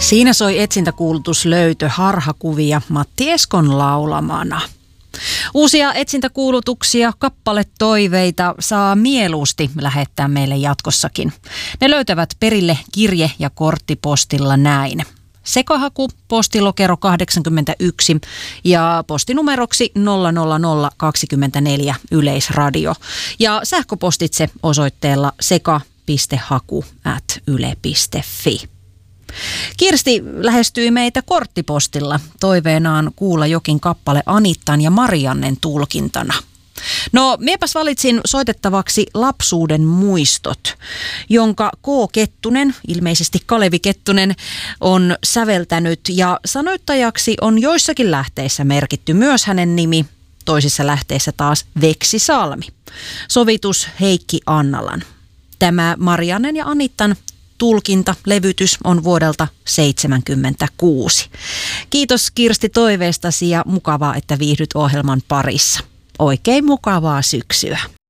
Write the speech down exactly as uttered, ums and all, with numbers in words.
Siinä soi etsintäkuulutuslöytö Harhakuvia Matti Eskon laulamana. Uusia etsintäkuulutuksia, kappaletoiveita saa mieluusti lähettää meille jatkossakin. Ne löytävät perille kirje- ja korttipostilla näin. Sekahaku, postilokero kahdeksankymmentäyksi ja postinumeroksi nolla nolla nolla kaksikymmentäneljä Yleisradio. Ja sähköpostitse osoitteella seka piste haku ät yle piste fi. Kirsti lähestyi meitä korttipostilla toiveenaan kuulla jokin kappale Anittan ja Mariannen tulkintana. No, miepäs valitsin soitettavaksi Lapsuuden muistot, jonka K. Kettunen, ilmeisesti Kalevi Kettunen, on säveltänyt ja sanoittajaksi on joissakin lähteissä merkitty myös hänen nimi, toisissa lähteissä taas Veksi Salmi. Sovitus Heikki Annalan. Tämä Mariannen ja Anittan tulkinta, levytys on vuodelta seitsemänkymmentäkuusi. Kiitos Kirsti toiveestasi ja mukavaa, että viihdyt ohjelman parissa. Oikein mukavaa syksyä.